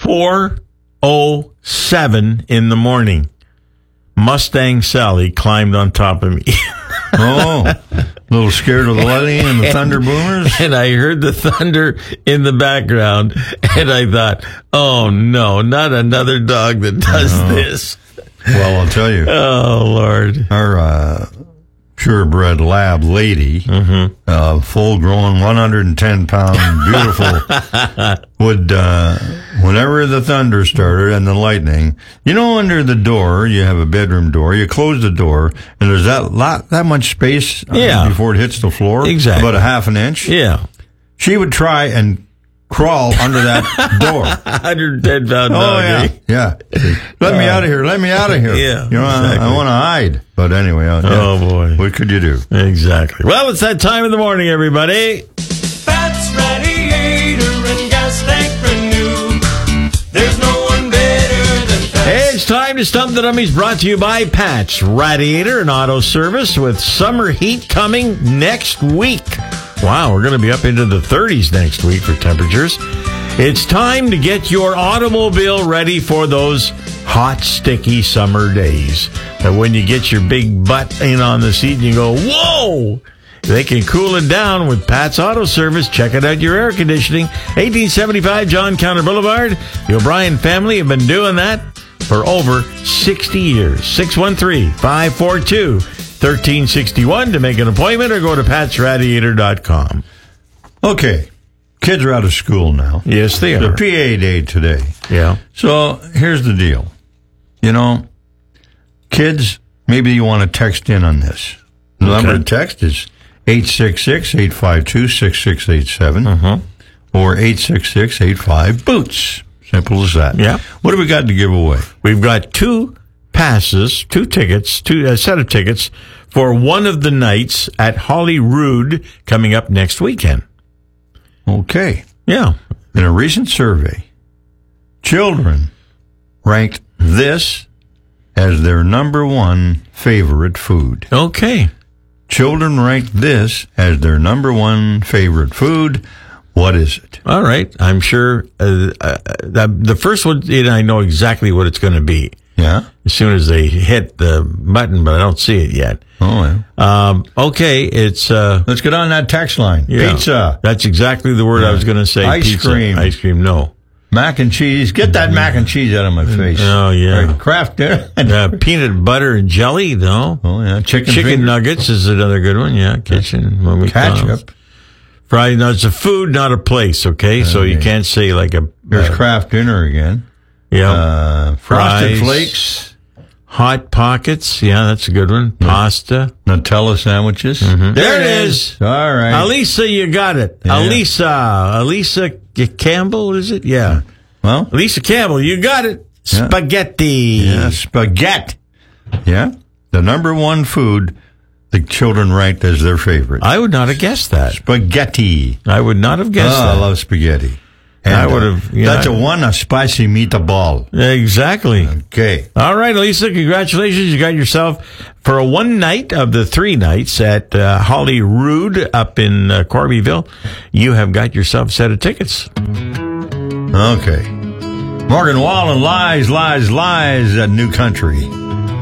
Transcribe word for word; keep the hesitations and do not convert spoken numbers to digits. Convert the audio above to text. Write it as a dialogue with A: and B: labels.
A: four oh seven in the morning, Mustang Sally climbed on top of me.
B: Oh, a little scared of the lightning and the thunder boomers?
A: And I heard the thunder in the background, and I thought, oh, no, not another dog that does oh. this.
B: Well, I'll tell you.
A: Oh, Lord.
B: Our uh, purebred lab lady,
A: mm-hmm.
B: uh, full-grown, one hundred ten pound, beautiful, would, uh, whenever the thunder started and the lightning, you know, under the door, you have a bedroom door, you close the door, and there's that lot, that much space uh,
A: yeah.
B: before it hits the floor.
A: Exactly.
B: About a half an inch.
A: Yeah.
B: She would try and crawl under that door.
A: one hundred ten pound
B: oh,
A: dog.
B: yeah.
A: Eh?
B: Yeah. Let uh, me out of here. Let me out of here.
A: Yeah.
B: You know,
A: exactly.
B: I, I want to hide. But anyway. Uh,
A: oh,
B: yeah.
A: boy.
B: What could you do?
A: Exactly. Well, it's that time in the morning, everybody.
C: Pat's Radiator and Gas Tank Renew. There's no one better than Pat's.
A: Hey, it's time to Stump the Dummies, brought to you by Pat's Radiator and Auto Service, with summer heat coming next week. Wow, we're going to be up into the thirties next week for temperatures. It's time to get your automobile ready for those hot, sticky summer days. And when you get your big butt in on the seat and you go, whoa! They can cool it down with Pat's Auto Service. Check it out, your air conditioning. eighteen seventy-five John Counter Boulevard. The O'Brien family have been doing that for over sixty years. six one three, five four two, one three six one to make an appointment, or go to pats radiator dot com.
B: Okay. Kids are out of school now.
A: Yes, they
B: the
A: are.
B: P A day today.
A: Yeah.
B: So here's the deal. You know, kids, maybe you want to text in on this. The
A: okay.
B: number to text is eight six six, eight five two, six six eight seven
A: uh-huh.
B: or eight six six, eight five, boots. Simple as that.
A: Yeah.
B: What do we got to give away?
A: We've got two passes, two tickets, two a set of tickets for one of the nights at Holyrood coming up next weekend.
B: Okay.
A: Yeah.
B: In a recent survey, children ranked this as their number one favorite food.
A: Okay.
B: Children ranked this as their number one favorite food. What is it?
A: All right. I'm sure uh, uh, the, the first one, I know exactly what it's going to be.
B: Yeah?
A: As soon as they hit the button, but I don't see it yet.
B: Oh,
A: yeah. Um, okay, it's... Uh,
B: Let's get on that text line.
A: Yeah,
B: pizza.
A: That's exactly the word yeah. I was going to say.
B: Ice
A: pizza.
B: cream.
A: Ice cream, no.
B: Mac and cheese. Get that mac and cheese out of my face.
A: Oh, yeah.
B: Right. Kraft dinner.
A: uh, peanut butter and jelly, no.
B: Oh, yeah. Chicken
A: Chicken
B: fingers.
A: nuggets is another good one, yeah. Kitchen. When we
B: Ketchup.
A: Friday, no, it's a food, not a place, okay? okay. So you can't say like a...
B: There's
A: uh,
B: Kraft dinner again.
A: Yeah.
B: Uh, Frosted
A: Fries.
B: Flakes.
A: Hot Pockets, yeah, that's a good one. Pasta.
B: Nutella sandwiches.
A: Mm-hmm. There, there it is.
B: is. All right.
A: Alisa, you got it. Yeah. Alisa. Alisa Campbell, is it? Yeah.
B: Well?
A: Alisa Campbell, you got it.
B: Yeah.
A: Spaghetti.
B: Yeah, spaghetti. Yeah. The number one food the children ranked as their favorite.
A: I would not have guessed that.
B: Spaghetti.
A: I would not have guessed
B: oh,
A: that.
B: I love spaghetti. And
A: I would have.
B: Uh, that's know, a one, a spicy meatball.
A: Exactly.
B: Okay.
A: All right, Lisa, congratulations. You got yourself, for a one night of the three nights at uh, Holyrood up in uh, Corbyville, you have got yourself a set of tickets.
B: Okay. Morgan Wallen, lies, lies, lies at New Country.